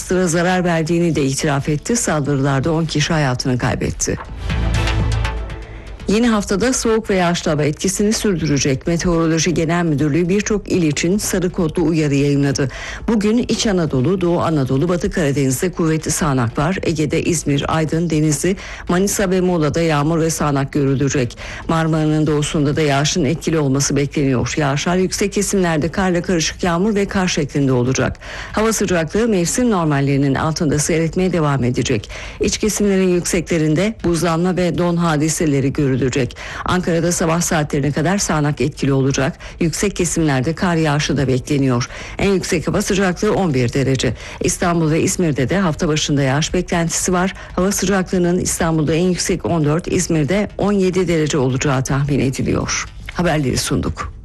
manastıra zarar verdiğini de itiraf etti. Saldırılarda 10 kişi hayatını kaybetti. Yeni haftada soğuk ve yağışlı hava etkisini sürdürecek. Meteoroloji Genel Müdürlüğü birçok il için sarı kodlu uyarı yayınladı. Bugün İç Anadolu, Doğu Anadolu, Batı Karadeniz'de kuvvetli sağanak var. Ege'de İzmir, Aydın, Denizli, Manisa ve Muğla'da yağmur ve sağanak görülecek. Marmara'nın doğusunda da yağışın etkili olması bekleniyor. Yağışlar yüksek kesimlerde karla karışık yağmur ve kar şeklinde olacak. Hava sıcaklığı mevsim normallerinin altında seyretmeye devam edecek. İç kesimlerin yükseklerinde buzlanma ve don hadiseleri görülecek. Ankara'da sabah saatlerine kadar sağanak etkili olacak. Yüksek kesimlerde kar yağışı da bekleniyor. En yüksek hava sıcaklığı 11 derece. İstanbul ve İzmir'de de hafta başında yağış beklentisi var. Hava sıcaklığının İstanbul'da en yüksek 14, İzmir'de 17 derece olacağı tahmin ediliyor. Haberleri sunduk.